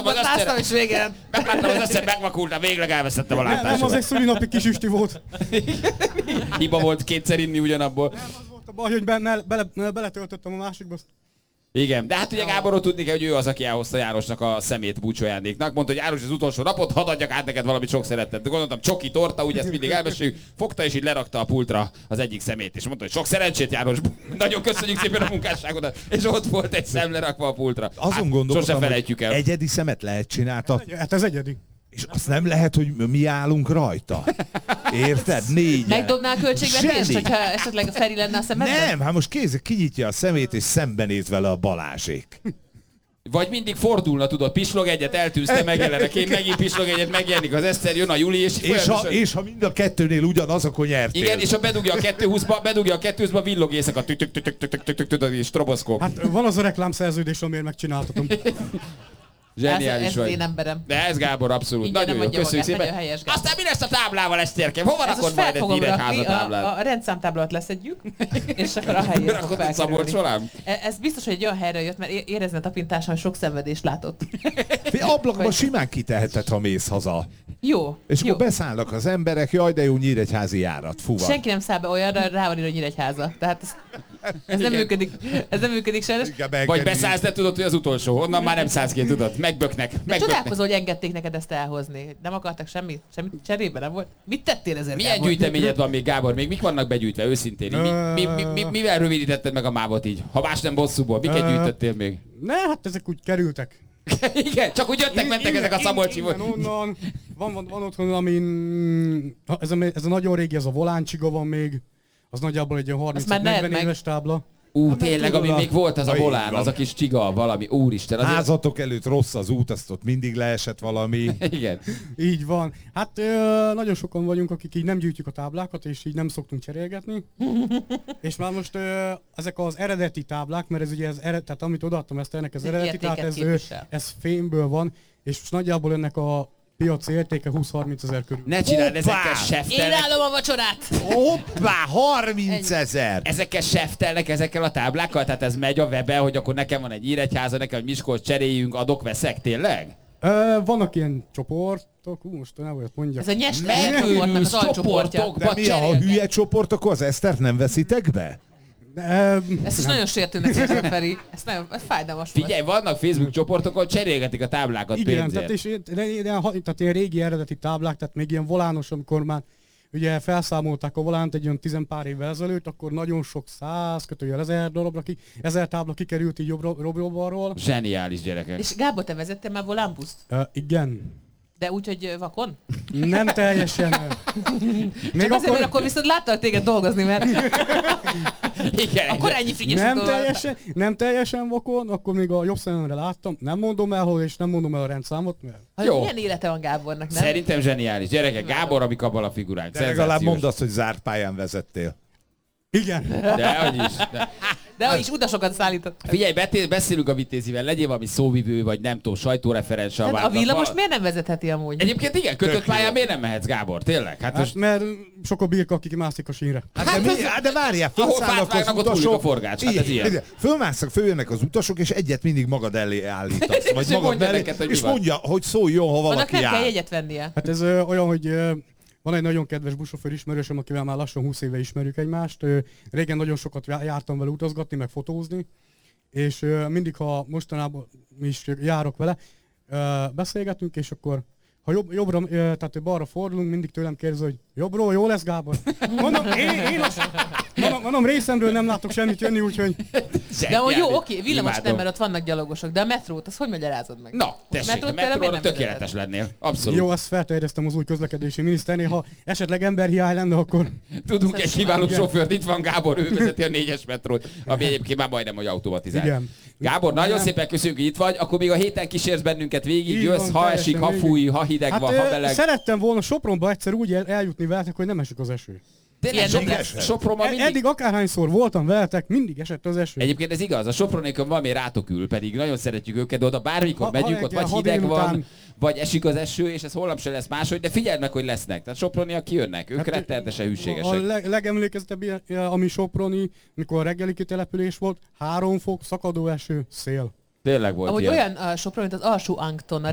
Megláttam és végén. Megláttam az összet, megvakultam, végleg elvesztettem a látásomat. Nem, az egy szülinapi kis üsti volt. Hiba volt kétszer inni ugyanabból. Nem, az volt a baj, hogy beletöltöttem a másikba. Igen, de hát ugye Gáborról tudni kell, hogy ő az, aki elhozta Jánosnak a szemét búcsójándéknak. Mondta, hogy János az utolsó napot, hadd adjak át neked valamit sok szeretet. De gondoltam, csoki torta, ugye ezt mindig elmeséljük. Fogta és így lerakta a pultra az egyik szemét. És mondta, hogy sok szerencsét, János. Nagyon köszönjük szépen a munkásságodat. És ott volt egy szem lerakva a pultra. Azon gondolkodtam, sose felejtjük el. Egyedi szemet lehet csinálni. Hát ez egyedi. És azt nem lehet, hogy mi állunk rajta. Érted? Négyen. Megdobnál a költségvetést, Zseni. hogyha esetleg a Feri lenne a szemedben? Nem, hát most kézzel kinyitja a szemét, és szembenéz vele a Balázsék. Vagy mindig fordulna, tudod, pislog egyet, eltűzte, megjelenek, én megint pislog egyet, megjelenik az Eszter, jön a Juli, És ha mind a kettőnél ugyanaz, akkor nyertél. Igen, és ha bedugja a 220-ba, villog éjszaka, és stroboszkóp. Hát van az a reklámszerződés, amiért megcsináltatom. Zseniális ez vagy. én emberem. De ez Gábor abszolút. Ingyen Nagyon nem jó, adja köszönjük magát, szépen. nagyon helyes, Gábor. Aztán mi lesz a táblával, Eszterkém? Hova Ez rakod most majd fel egy fogom rakni, híregyházatáblát? a rendszámtáblát leszedjük, és akkor a helyét fog Rakod egy Szabolcs felkerülni. során? Ez biztos, hogy egy olyan helyre jött, mert érezni a tapintáson, hogy sok szenvedést látott. Ablakban simán kiteheted, ha mész haza. Jó, És jó. akkor beszállnak az emberek, jaj, de jó nyíregyházi járat, fuva. Senki nem száll be olyanra, rá van írva Nyíregyháza. Tehát ez nem működik. Ez nem működik sajnos. Vagy beszállsz, de tudod, hogy az utolsó. Onnan már nem szállsz ki, tudod. Megböknek. De csodálkozó, hogy engedték neked ezt elhozni. Nem akartak semmit cserébe, nem volt? Mit tettél ezért? Milyen Gábor? gyűjteményed van még, Gábor? Még mik vannak begyűjtve, őszintén? Mivel rövidítetted meg a mávot így? Ha más nem bosszúból, miket gyűjtöttél még? Ne, hát ezek úgy kerültek. Igen, csak úgy jöttek, mentek ezek a Szabolcsiból. Onnan, van otthon, amin... Ez a nagyon régi, ez a Voláncsiga van még. Az nagyjából egy ilyen 30-40 éves tábla. Tényleg, ami még volt, az a volán, az a kis csiga, valami, úristen. Azért... Házatok előtt rossz az út, azt ott mindig leesett valami. Igen. Így van. Hát nagyon sokan vagyunk, akik így nem gyűjtjük a táblákat, és így nem szoktunk cserélgetni. És már most ezek az eredeti táblák, mert ez ugye tehát amit odaadtam ennek az eredeti, tehát ez fémből van, és most nagyjából ennek a piaci értéke 20-30 ezer körül. Ne csináld, ezekkel Én seftelnek. állom a vacsorát! Hoppá, 30 000! Ezekkel seftelnek ezekkel a táblákkal? Tehát ez megy a webben, hogy akkor nekem van egy Nyíregyháza, nekem egy Miskolc, cseréljünk, adok, veszek, tényleg? Vannak ilyen csoportok, most nem olyat mondjak. Ez a nyestes csoportnak az alcsoportja. De mi a hülye csoport, akkor az Esztert nem veszitek be? Ezt is nagyon sértőnek érzem, Feri. Ez fájdalmas volt. Figyelj, vannak Facebook csoportokon, cserélgetik a táblákat igen, pénzért. tehát ilyen régi eredeti táblák, tehát még ilyen volános, amikor már ugye felszámolták a volánt egy olyan 10 pár évvel ezelőtt, akkor nagyon sok 100 1000 tábla kikerült így jobbról-balról. Zseniális gyerekek. És Gábor, te vezettél már volánbuszt? Igen. De úgy, hogy vakon? Nem teljesen. Még azért, mert akkor viszont láttak téged dolgozni, mert Igen. akkor ennyi frigyes nem teljesen vakon, akkor még a jobb szememre láttam. Nem mondom el hol, és nem mondom el a rendszámot, mert... Jó. Milyen élete van Gábornak, nem? Szerintem zseniális. Gyerekek, Gábor, amik abban a figuránk. De legalább mondd azt, hogy zárt pályán vezettél. Igen. Dehogy is. De is utasokat szállított. Figyelj, beszélünk a Vitézivel, legyél valami szóvivő, vagy nem tudom, sajtóreferens. Hát a villamos miért nem vezetheti amúgy? Egyébként igen, kötött pályán miért nem mehetsz, Gábor? Tényleg? Hát most... mert sok a birka, akik mászik a sínre. De várjál, ahol felszállnak az fát vágnak, a forgács. Hát ez ilyen. Fölmásznak, följönnek az utasok, és egyet mindig magad elé állítasz. Vagy magad mellé, és mondja, hogy szóljon, ha Annak valaki nem kell áll. jegyet vennie. Hát ez olyan, hogy van egy nagyon kedves buszsofőr ismerősöm, akivel már lassan 20 éve ismerjük egymást. Régen nagyon sokat jártam vele utazgatni, meg fotózni, és mindig, ha mostanában is járok vele, beszélgetünk, és akkor ha jobbra, tehát balra fordulunk, mindig tőlem kérdezi, hogy jobbról, jó lesz, Gábor? Mondom, részemről nem látok semmit jönni, úgyhogy... De hogy jó, oké, villamos nem, mert ott vannak gyalogosok, de a metrót, azt hogy magyarázod meg? Na, tessék, a metróra tökéletes lennél. Abszolút. Jó, ezt felterjesztem az új közlekedési miniszternél, ha esetleg emberhiány lenne, akkor... Tudunk egy kiváló sofőrt, itt van Gábor, ő vezeti a 4-es metrót, ami egyébként már majdnem, hogy automatizált. Igen. Gábor, nagyon szépen köszönjük, hogy itt vagy, akkor még a héten kísérsz bennünket végig, jössz, ha esik, ha fúj, ha hideg van, ha meleg. Szerettem volna Sopronba egyszer úgy eljutni veletek, hogy nem esik az eső. Tényleg Sopronban mindig... Eddig akárhányszor voltam veletek, mindig esett az eső. Egyébként ez igaz, a Sopronékon valami rátok ül, pedig nagyon szeretjük őket, de oda bármikor megyünk, ott vagy hideg van, vagy esik az eső, és ez holnap se lesz máshogy, de figyeld meg, hogy lesznek. Tehát Soproniak kijönnek, ők rettenetesen hűségesek. A legemlékezetebb, ami Soproni, mikor a reggeli kitelepülés volt, 3 fok, szakadó eső, szél. Tényleg volt ahogy ilyen. olyan Sopron, mint az Alsó Ankton, a